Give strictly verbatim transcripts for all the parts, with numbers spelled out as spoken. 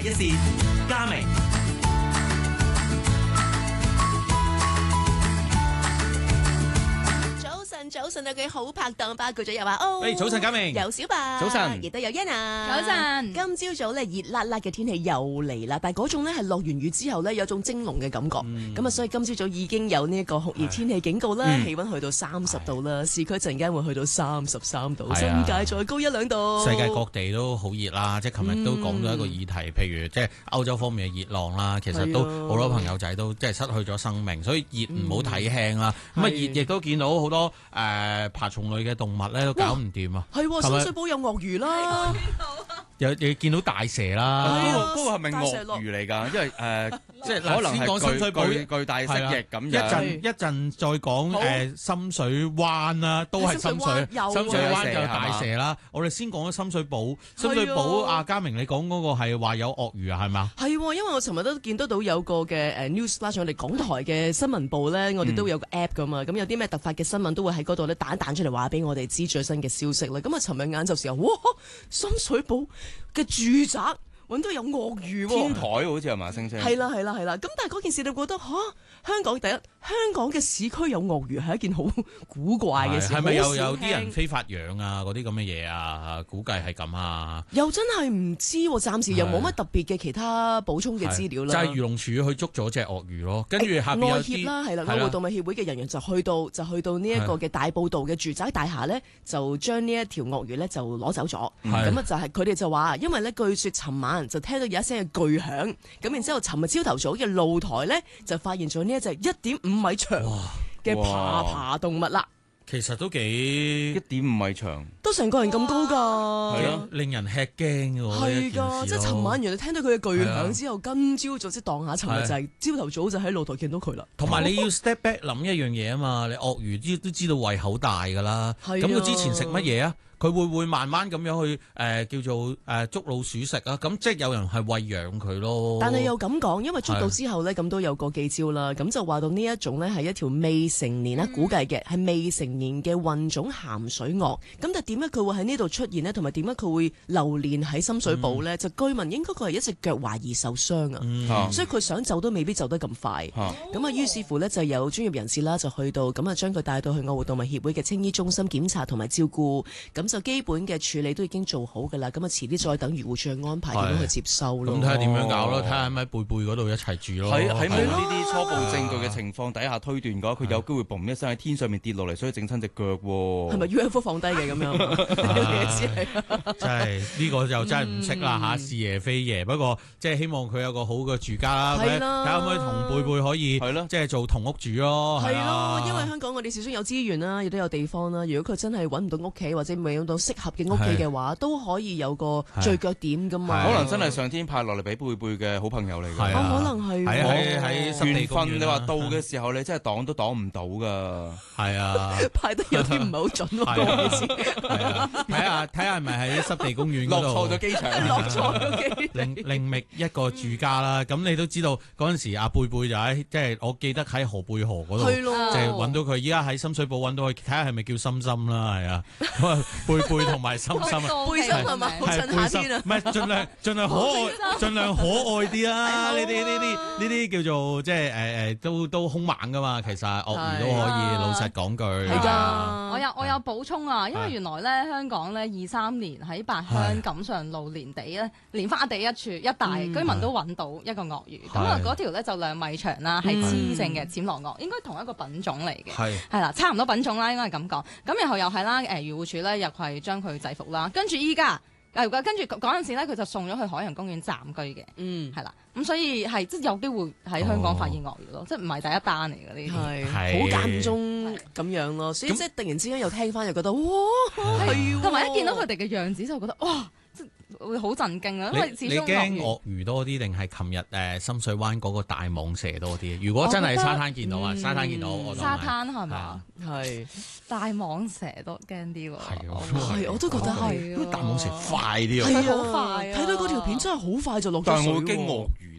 一線，嘉明。 早晨啊，佢好拍檔包括咗有阿歐， 誒早晨嘉明， 有小白， 早晨， 亦都有欣啊， 早晨。 今朝早咧熱辣辣嘅天氣又嚟啦，但係嗰種咧係落完雨之後咧有種蒸籠嘅感覺，咁啊、嗯、所以今朝早已經有呢一個酷熱天氣警告啦，嗯、氣溫去到三十度啦，市區陣間會去到三十三度，新界再高一兩度。 世界各地都好熱啦，即係琴日都講咗一個議題，嗯、譬如即係歐洲方面嘅熱浪啦，其實都好多朋友仔都即係失去咗生命，所以熱唔好睇輕啦。咁啊熱亦都見到好多誒、呃、爬蟲類嘅動物咧都搞唔掂啊！ 係深水埗有鱷魚啦， 有又見到大蛇啦。 嗰個係咪鱷魚嚟㗎？因為誒，即係可能先講深水埗巨巨大蜥蜴咁樣。 一陣一陣再講誒深水灣啦，都係深水深水灣就大蛇啦。我哋先講咗深水埗，深水埗阿嘉明，你講嗰個係話有鱷魚啊？係嘛？ 係，因為我尋日都見得到有個嘅誒 news flash，我哋港台嘅新聞部咧，我哋都有個 app 㗎嘛。咁有啲咩突發嘅新聞都會喺嗰度咧彈彈出嚟話俾我哋知最新嘅消息啦。咁啊，尋日晏晝時候，哇！深水埗嘅住宅揾到有鱷魚喎， 天台好似係嘛？星星係啦係啦係啦。咁但係嗰件事你覺得嚇、啊、香港第一香港嘅市區有鱷魚係一件好古怪嘅事， 係咪又有啲人非法養啊嗰啲咁嘅嘢啊？估計係咁啊， 又真係唔知喎，暫時又冇乜特別嘅其他補充嘅資料啦。 就係、是、漁農署去捉咗隻鱷魚咯，跟住下邊有啲啦，係啦，愛護動物協會嘅人員就去到就去到呢一個嘅大埔道嘅住宅大廈咧，就將呢一條鱷魚咧就攞走咗。咁啊就係佢哋就話，因為咧據說尋晚就聽到有一聲嘅巨響，咁然之後尋日朝頭早嘅露台咧就發現咗呢一隻一點五米長嘅爬爬動物啦。 其實都幾一點五米長， 都成個人咁高㗎， 係啊，令人吃驚㗎喎。 係㗎，即係尋晚原來聽到佢嘅巨響之後，今朝早即係當下尋日就係朝頭早就喺露台見到佢啦。 同埋你要 step back 諗一樣嘢啊嘛，你鱷魚知都知道胃口大㗎啦，咁佢之前食乜嘢啊？佢會唔會慢慢咁樣去誒、呃、叫做誒、呃、捉老鼠食啊？咁即係有人係餵養佢咯。 但係又咁講，因為捉到之後呢，咁的都有個記招啦。咁就話到呢一種呢係一條未成年啦，嗯、估計嘅係未成年嘅混種鹹水鱷。咁但係點解佢會喺呢度出現呢？同埋點解佢會流連喺深水埗呢？嗯、就據聞應該佢係一隻腳懷疑受傷啊，嗯、所以佢想走都未必走得咁快。咁啊，於是乎呢，就有專業人士啦，就去到咁啊，將佢帶到去愛護動物協會嘅青衣中心檢查同埋照顧。咁就基本嘅處理都已經做好㗎啦，咁啊遲啲再等漁護署去安排點樣去接收咯。 咁睇下點樣搞咯，睇下喺咪貝貝嗰度一齊住咯。 喺喺冇呢啲初步證據嘅情況底下推斷嘅話，佢有機會嘣一聲喺天上面跌落嚟，所以整親隻腳喎。 係咪 U F O 放低嘅咁樣？ 真係呢個就真係唔識啦嚇，是爺非爺。不過即係希望佢有個好嘅住家啦，睇下可唔可以同貝貝可以即係做同屋住咯。 係咯，因為香港我哋始終有資源啦，亦都有地方啦。如果佢真係揾唔到屋企或者未揾到適合嘅屋企嘅話，都可以有個聚腳點噶嘛。 可能真係上天派落嚟俾貝貝嘅好朋友嚟㗎。 可能係喺喺濕地公園。 你話到嘅時候，你真係擋都擋唔到㗎。係啊， 派得有啲唔係好準喎。 睇下睇下係咪喺濕地公園嗰度落錯咗機場， 落錯咗機場。 另另覓一個住家啦。咁你都知道嗰陣時阿貝貝就喺即係我記得喺河貝河嗰度，即係揾到佢。依家喺深水埗揾到佢，睇下係咪叫心心啦？係啊。貝貝同埋心心啊， 貝心係咪？好襯夏天啊！ 唔係盡量盡量可愛，盡量可愛啲啦。呢啲呢啲呢啲叫做即係誒誒，都都兇猛噶嘛。其實鱷魚都可以老實講句。 係㗎， 我有我有補充啊，因為原來咧香港咧二三年喺八鄉錦上路蓮地咧蓮花地一處一帶居民都揾到一個鱷魚，咁啊嗰條咧就兩米長啦，係雌性嘅暹羅鱷，應該同一個品種嚟嘅。係係啦，差唔多品種啦，應該係咁講。咁然後又係啦，誒漁護署咧又係將佢制服啦，跟住依家，跟住嗰陣時咧，佢就送咗去海洋公園暫居嘅，嗯，係啦，咁所以係即係有機會喺香港發現鱷魚咯，即係唔係第一單嚟嘅呢啲， 係好間中咁樣咯，所以即係突然之間又聽翻又覺得哇，係， 同埋一見到佢哋嘅樣子就覺得哇，即係會好震驚啊，因為始終你驚鱷魚多啲定係琴日誒深水灣嗰個大蟒蛇多啲？如果真係沙灘見到啊，沙灘見到， 沙灘係嘛？ 係大蟒蛇都驚啲喎， 係我都覺得係， 大蟒蛇快啲啊， 係好快，睇到嗰條片真係好快就落咗水。 但係我驚鱷魚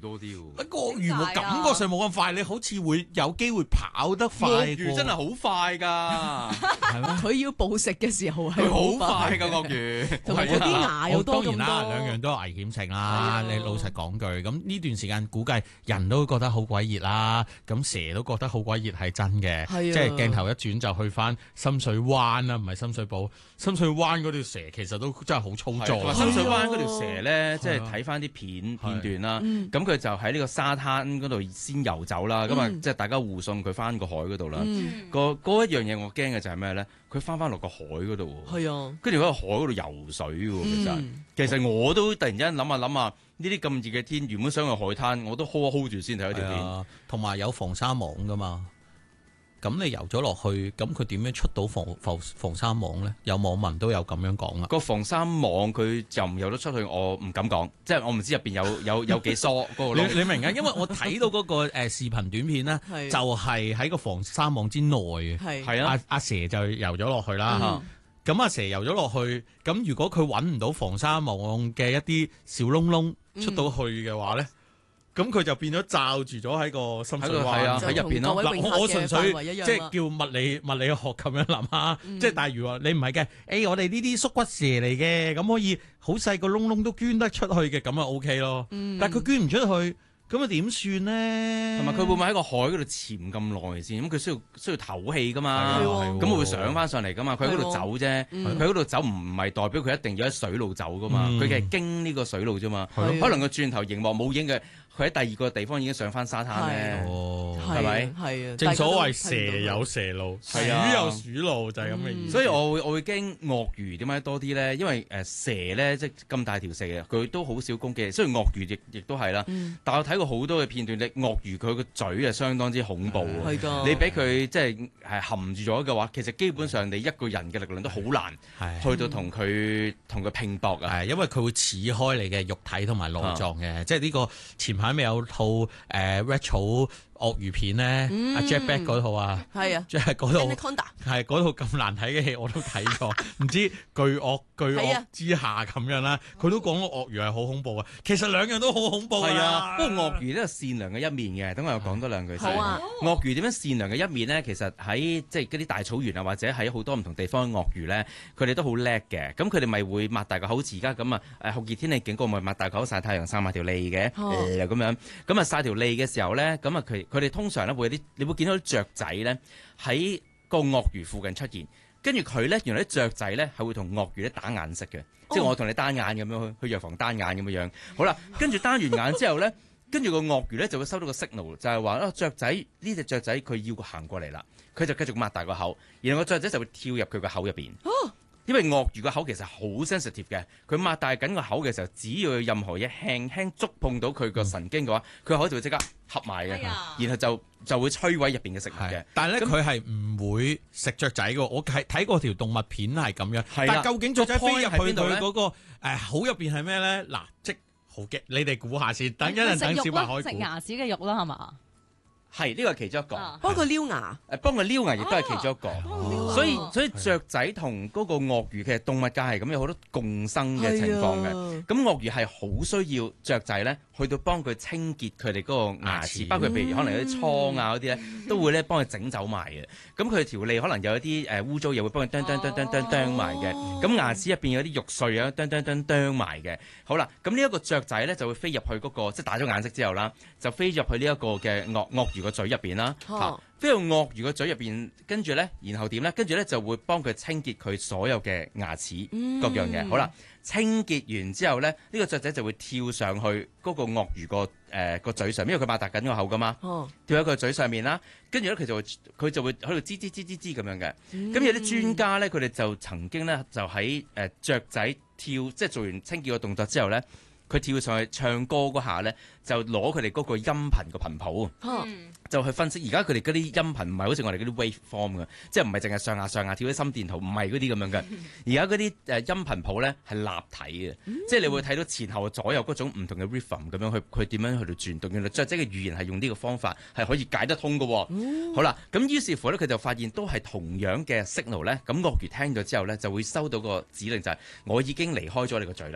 多啲喎。 鱷魚冇感覺上冇咁快，你好似會有機會跑得快過。 鱷魚真係好快㗎， 係咩？ 佢要捕食嘅時候係佢好好快㗎鱷魚， 同埋佢啲牙又多咁多。 當然啦，兩樣都有危險性啦。 係啊你老實講句，咁呢段時間估計人都覺得好鬼熱啦，咁蛇都覺得好鬼熱係真嘅。 係啊即係鏡頭一轉就去翻深水灣啦，唔係深水埗。深水灣嗰條蛇其實都真係好粗同埋壯。 深水灣嗰條蛇咧，即係係啊睇翻啲片係片段啦。 嗯咁佢就喺呢個沙灘嗰度先游走啦。咁啊， 嗯即係大家護送佢翻個海嗰度啦。 嗯， 個嗰一樣嘢我驚嘅就係咩咧？佢翻翻落個海嗰度喎， 係啊， 跟住喺個海嗰度游水喎。其實嗯其實我都突然間諗下諗下，呢啲咁熱嘅天，原本想去海灘，我都 hold 一 hold 住先睇一條片。 係啊，同埋有防沙網噶嘛。咁你游咗落去，咁佢點樣出到防防防沙網咧？有網民都有咁樣講啊。 個防沙網佢游唔游得出去，我唔敢講，即係我唔知入邊有有有幾疏嗰個窿。 你你明啊？因為我睇到嗰個誒視頻短片咧， 係就係喺個防沙網之內嘅。 係係啊阿阿蛇就游咗落去啦。 嗯咁阿蛇游咗落去，咁如果佢揾唔到防沙網嘅一啲小窿窿出到去嘅話咧，咁佢就變咗罩住咗喺個深水灣。 喺個係啊就喺入邊咯嗱， 同各位泳客我我純粹嘅範圍一樣啦即係叫物理物理學咁樣諗下，即係但係如果你唔係嘅，誒我哋呢啲縮骨蛇嚟嘅，咁可以好細個窿窿都捐得出去嘅，咁啊 OK 咯。但係佢捐唔出去，咁啊點算咧？ 同埋佢會唔會喺個海嗰度潛咁耐先？咁佢需要需要唞氣噶嘛？ 係喎咁佢會上翻上嚟噶嘛？佢喺嗰度走啫，佢喺嗰度走唔係代表佢一定要喺水路走噶嘛？ 嗯佢係經呢個水路啫嘛。 係咯可能佢轉頭熒幕冇影嘅，佢喺第二個地方已經上翻沙灘咧。 哦， 係咪係啊， 正所謂大家蛇都睇唔到有蛇路，鼠係啊有鼠路，就係咁嘅意思。 所以我會我會驚鱷魚點解多啲咧？因為誒蛇咧即係咁大條蛇嘅，佢都好少攻擊。雖然鱷魚亦亦都係啦， 嗯但我睇過好多嘅片段，你鱷魚佢個嘴係相當之恐怖喎。 係㗎， 你俾佢即係係含住咗嘅話，其實基本上你一個人嘅力量都好難係去到同佢同佢拼搏啊！ 係因為佢會撕開你嘅肉體同埋內臟嘅，即係呢個前排咪有套誒 Red 草鱷魚片咧，阿 Jack Black 嗰套啊， 係啊即係嗰套。 ，Anaconda 係嗰套咁難睇嘅戲我都睇過，唔知巨惡巨惡係啊之下咁樣啦，佢都講過鱷魚係好恐怖啊，其實兩樣都好恐怖係啊啊，不過鱷魚都有善良嘅一面嘅，等我又講多兩句先。 好啊鱷魚點樣善良嘅一面呢？其實喺即係嗰啲大草原啊，或者喺好多唔同地方嘅鱷魚呢，佢哋都好叻嘅。咁佢哋咪會擘大個口，似而家咁啊！誒酷熱天氣警告咪擘大個口曬太陽，曬埋條脷嘅， 哦誒咁樣。咁啊曬條脷嘅時候呢，咁啊佢佢哋通常咧會有啲，你會見到啲雀仔呢喺個鱷魚附近出現。跟住佢咧，原來啲雀仔咧係會同鱷魚咧打眼色嘅，即係我同你單眼咁樣去去藥房單眼咁樣樣。好啦，跟住單完眼之後咧，跟住個鱷魚咧就會收到個 signal，就係話啊雀仔呢隻雀仔佢要行過嚟啦，佢就繼續擘大個口，然後個雀仔就會跳入佢個口入邊。因為鱷魚個口其實好 sensitive 嘅，佢擘大緊個口嘅時候，只要有任何嘢輕輕觸碰到佢個神經嘅話，佢個口就會即刻合埋嘅， 哎呀然後就就會摧毀入邊嘅食物嘅係。，但係咧咁佢係唔會食雀仔嘅。我睇睇過條動物片係咁樣， 係啦但係究竟雀仔飛入去個 point 喺邊度咧佢嗰個誒口入邊係咩咧？嗱，即好激，你哋估下先。等一陣等小食肉啦， 白開估。 食牙齒嘅肉啦，係嘛？ 係呢個係其中一個。 啊幫佢撩牙， 誒幫佢撩牙亦都係其中一個， 哦所以所以雀仔同嗰個鱷魚其實動物界係咁有好多共生嘅情況嘅。 係啊咁鱷魚係好需要雀仔咧，去到幫佢清潔佢哋嗰個牙牙齒齒，包括譬如可能有啲瘡啊嗰啲咧，都會咧幫佢整走埋嘅。咁佢條脷可能有一啲誒污糟嘢會幫佢啄啄啄啄啄啄埋嘅。咁牙齒入邊有啲肉碎啊，啄啄啄啄埋嘅。好啦，咁呢一個雀仔咧就會飛入去嗰個即係打咗眼色之後啦，就飛入去呢一個嘅鱷鱷魚個嘴入邊啦。 哦嚇飛到鱷魚個嘴入邊，跟住咧，然後點咧？跟住咧就會幫佢清潔佢所有嘅牙齒、 嗯各樣嘢。好啦，清潔完之後咧，呢、呢個雀仔就會跳上去嗰個鱷魚個誒個嘴上，因為佢擘大緊個口噶嘛， 哦， 跳喺佢嘴上面啦。跟住咧，佢就會佢就會喺度吱吱吱吱吱咁樣嘅。 嗯咁有啲專家咧，佢哋就曾經咧就喺誒雀仔跳，即係做完清潔個動作之後咧，佢跳上去唱歌嗰下咧，就攞佢哋嗰個音頻個頻譜。 哦嗯就去分析而家佢哋嗰啲音頻唔係好似我哋嗰啲 waveform 嘅，即係唔係淨係上下上下跳啲心電圖，唔係嗰啲咁樣嘅。而家嗰啲誒音頻譜咧係立體嘅，即係你會睇到前後左右嗰種唔同嘅 rhythm 咁樣去佢點樣去到轉動。原來雀仔嘅語言係用呢個方法係可以解得通嘅喎。好啦，咁於是乎咧佢就發現都係同樣嘅 signal 咧，咁鱷魚聽咗之後咧就會收到個指令就係、我已經離開咗你個嘴啦。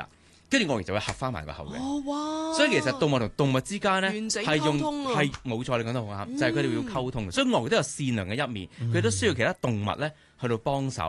跟住鱷魚就會合翻埋個口嘅。 哦哇！ 所以其實動物同動物之間咧完整係用溝通啊係冇錯，你講得好啱，就係佢哋要溝通嘅。所以鱷魚都有善良嘅一面，佢都需要其他動物咧去到幫手